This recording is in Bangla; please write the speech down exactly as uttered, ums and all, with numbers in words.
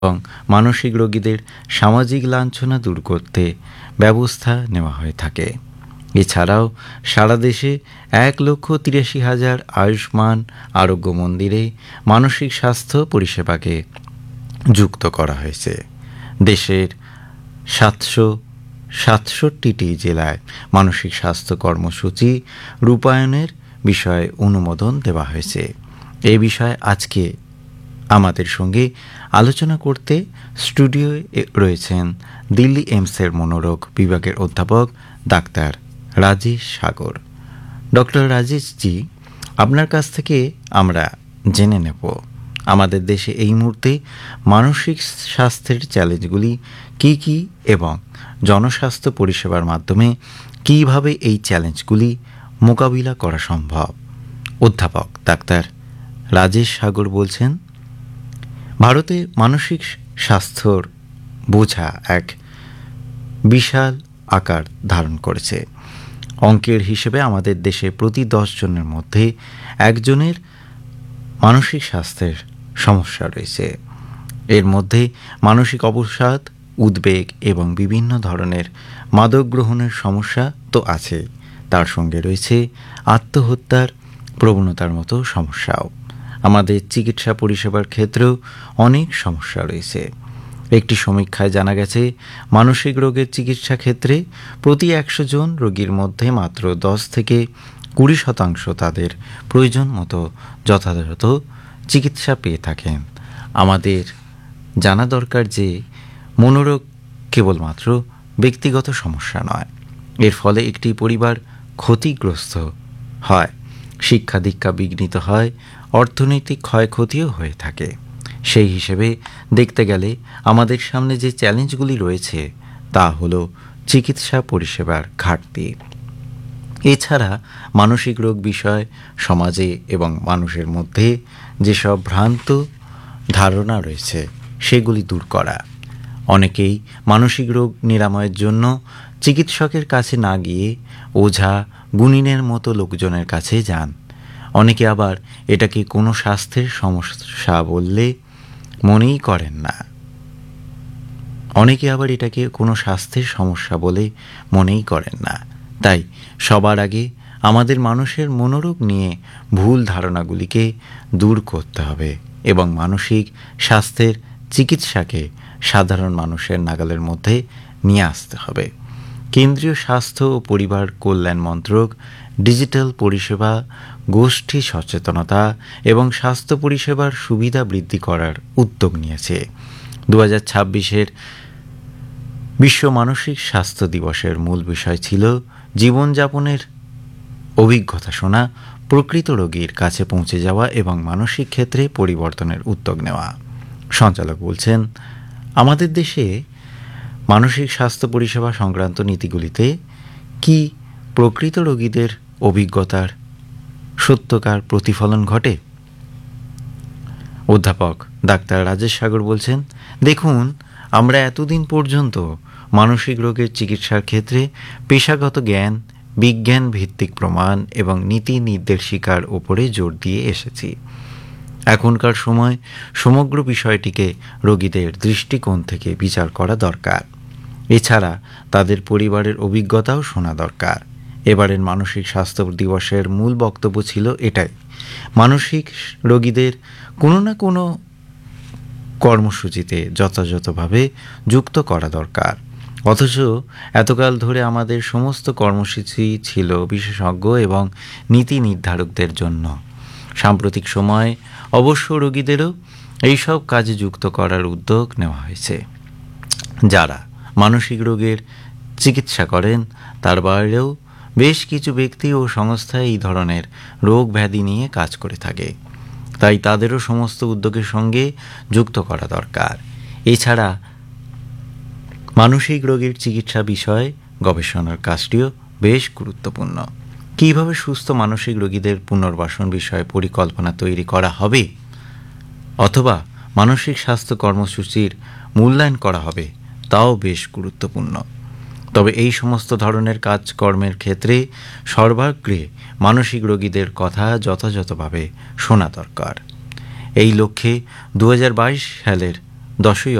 এবং মানসিক রোগীদের সামাজিক লাঞ্ছনা দূর করতে ব্যবস্থা নেওয়া হয়ে থাকে। এছাড়াও সারা দেশে এক লক্ষ তিরাশি হাজার আয়ুষ্মান আরোগ্য মন্দিরে মানসিক স্বাস্থ্য পরিষেবাকে যুক্ত করা হয়েছে। দেশের সাতশো সাতষট্টিটি জেলায় মানসিক স্বাস্থ্য কর্মসূচি রূপায়ণের বিষয়ে অনুমোদন দেওয়া হয়েছে। এ বিষয়ে আজকে আমাদের সঙ্গে আলোচনা করতে স্টুডিওয়ে রয়েছেন দিল্লি এইমসের মনোরোগ বিভাগের অধ্যাপক ডাক্তার রাজেশ সাগর। ডক্টর রাজেশ জি, আপনার কাছ থেকে আমরা জেনে নেব আমাদের দেশে এই মুহূর্তে মানসিক স্বাস্থ্যের চ্যালেঞ্জগুলি কী কী এবং জনস্বাস্থ্য পরিষেবার মাধ্যমে কীভাবে এই চ্যালেঞ্জগুলি মোকাবিলা করা সম্ভব। অধ্যাপক ডাক্তার রাজেশ সাগর বলছেন, ভারতে মানসিক স্বাস্থ্যর বোঝা এক বিশাল আকার ধারণ করেছে। অঙ্কের হিসেবে আমাদের দেশে প্রতি দশ জনের মধ্যে একজনের মানসিক স্বাস্থ্যের সমস্যা রয়েছে। এর মধ্যে মানসিক অবসাদ, উদ্বেগ এবং বিভিন্ন ধরনের মাদক গ্রহণের সমস্যা তো আছে, তার সঙ্গে রয়েছে আত্মহত্যার প্রবণতার মতো সমস্যাও। আমাদের চিকিৎসা পরিষেবার ক্ষেত্রেও অনেক সমস্যা রয়েছে। একটি সমীক্ষায় জানা গেছে, মানসিক রোগের চিকিৎসা ক্ষেত্রে প্রতি একশো জন রোগীর মধ্যে মাত্র দশ থেকে কুড়ি শতাংশ তাদের প্রয়োজন মতো যথাযথ চিকিৎসা পেয়ে থাকেন। আমাদের জানা দরকার যে মনোরোগ কেবলমাত্র ব্যক্তিগত সমস্যা নয়, এর ফলে একটি পরিবার ক্ষতিগ্রস্ত হয়, শিক্ষা দীক্ষা বিঘ্নিত হয়, অর্থনৈতিক ক্ষয়ক্ষতিও হয়ে থাকে। সেই হিসেবে দেখতে গেলে আমাদের সামনে যে চ্যালেঞ্জগুলি রয়েছে তা হল চিকিৎসা পরিষেবার ঘাটতি। এছাড়া মানসিক রোগ বিষয় সমাজে এবং মানুষের মধ্যে যেসব ভ্রান্ত ধারণা রয়েছে সেগুলি দূর করা। অনেকেই মানসিক রোগ নিরাময়ের জন্য চিকিৎসকের কাছে না গিয়ে ওঝা গুণিনের মতো লোকজনের কাছে যান। অনেকে আবার এটাকে কোনো স্বাস্থ্যের সমস্যা বললে মনেই করেন না অনেকে আবার এটাকে কোনো স্বাস্থ্যের সমস্যা বলে মনেই করেন না তাই সবার আগে আমাদের মানুষের মনোরোগ নিয়ে ভুল ধারণাগুলিকে দূর করতে হবে এবং মানসিক স্বাস্থ্যের চিকিৎসাকে সাধারণ মানুষের নাগালের মধ্যে নিয়ে আসতে হবে। কেন্দ্রীয় স্বাস্থ্য ও পরিবার কল্যাণ মন্ত্রক ডিজিটাল পরিষেবা, গোষ্ঠী সচেতনতা এবং স্বাস্থ্য পরিষেবার সুবিধা বৃদ্ধি করার উদ্যোগ নিয়েছে। দু হাজার ছাব্বিশের বিশ্ব মানসিক স্বাস্থ্য দিবসের মূল বিষয় ছিল জীবনযাপনের অভিজ্ঞতা শোনা, প্রকৃত রোগীর কাছে পৌঁছে যাওয়া এবং মানসিক ক্ষেত্রে পরিবর্তনের উদ্যোগ নেওয়া। সঞ্চালক বলছেন, আমাদের দেশে মানসিক স্বাস্থ্য পরিষেবা সংক্রান্ত নীতিগুলিতে কি প্রকৃত রোগীদের অভিজ্ঞতার সত্যকার প্রতিফলন ঘটে? অধ্যাপক ডাক্তার রাজেশ সাগর বলছেন, দেখুন, আমরা এতদিন পর্যন্ত মানসিক রোগের চিকিৎসার ক্ষেত্রে পেশাগত জ্ঞান, বিজ্ঞান ভিত্তিক প্রমাণ এবং নীতি নির্দেশিকার ওপরে জোর দিয়ে এসেছি। এখনকার সময় সমগ্র বিষয়টিকে রোগীদের দৃষ্টিকোণ থেকে বিচার করা দরকার। এছাড়া তাদের পরিবারের অভিজ্ঞতাও শোনা দরকার। এবারের মানসিক স্বাস্থ্য দিবসের মূল বক্তব্য ছিল এটাই, মানসিক রোগীদের কোনো না কোনো কর্মসূচিতে যথাযথভাবে যুক্ত করা দরকার। অথচ এতকাল ধরে আমাদের সমস্ত কর্মসূচি ছিল বিশেষজ্ঞ এবং নীতি নির্ধারকদের জন্য। সাম্প্রতিক সময়ে অবশ্য রোগীদেরও এইসব কাজে যুক্ত করার উদ্যোগ নেওয়া হয়েছে। যারা মানসিক রোগের চিকিৎসা করেন তার বাইরেও বেশ কিছু ব্যক্তি ও সংস্থা এই ধরনের রোগ ব্যাধি নিয়ে কাজ করে থাকে, তাই তাদেরও সমস্ত উদ্যোগের সঙ্গে যুক্ত করা দরকার। এছাড়া মানসিক রোগের চিকিৎসা বিষয়ে গবেষণার কাজটিও বেশ গুরুত্বপূর্ণ। কীভাবে সুস্থ মানসিক রোগীদের পুনর্বাসন বিষয়ে পরিকল্পনা তৈরি করা হবে অথবা মানসিক স্বাস্থ্য কর্মসূচির মূল্যায়ন করা হবে তাও বেশ গুরুত্বপূর্ণ। তবে এই সমস্ত ধরনের কাজকর্মের ক্ষেত্রে সর্বাগ্রে মানসিক রোগীদের কথা যথাযথভাবে শোনা দরকার। এই লক্ষ্যে দু হাজার বাইশ সালের দশই